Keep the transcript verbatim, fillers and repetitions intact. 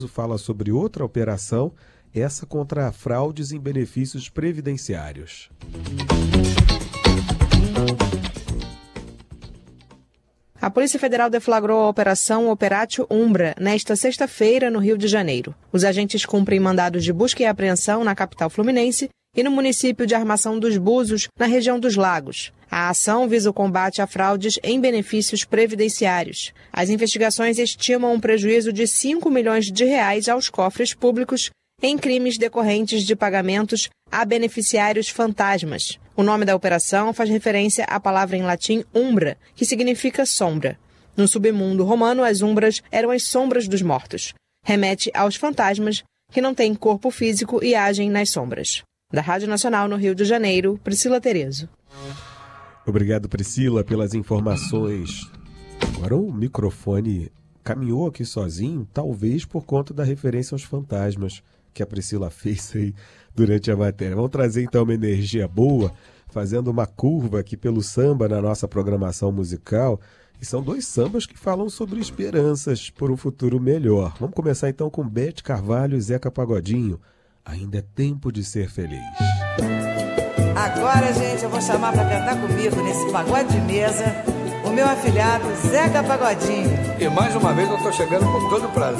Fala sobre outra operação, essa contra fraudes em benefícios previdenciários. A Polícia Federal deflagrou a Operação Operatio Umbra nesta sexta-feira no Rio de Janeiro. Os agentes cumprem mandados de busca e apreensão na capital fluminense e no município de Armação dos Búzios, na região dos Lagos. A ação visa o combate a fraudes em benefícios previdenciários. As investigações estimam um prejuízo de cinco milhões de reais aos cofres públicos em crimes decorrentes de pagamentos a beneficiários fantasmas. O nome da operação faz referência à palavra em latim umbra, que significa sombra. No submundo romano, as umbras eram as sombras dos mortos. Remete aos fantasmas que não têm corpo físico e agem nas sombras. Da Rádio Nacional no Rio de Janeiro, Priscila Terezo. Obrigado, Priscila, pelas informações. Agora o microfone caminhou aqui sozinho, talvez por conta da referência aos fantasmas que a Priscila fez aí durante a matéria. Vamos trazer então uma energia boa, fazendo uma curva aqui pelo samba na nossa programação musical. E são dois sambas que falam sobre esperanças por um futuro melhor. Vamos começar então com Beth Carvalho e Zeca Pagodinho. Ainda é tempo de ser feliz. Agora, gente, eu vou chamar para cantar comigo nesse pagode de mesa o meu afilhado Zeca Pagodinho. E mais uma vez eu estou chegando com todo prazer.